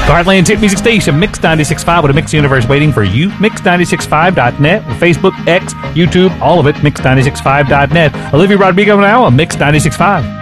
Heartland's hit music station, Mix 96.5, with a Mix universe waiting for you. Mix965.net, Facebook, X, YouTube, all of it, Mix965.net. Olivia Rodrigo now on Mix 96.5.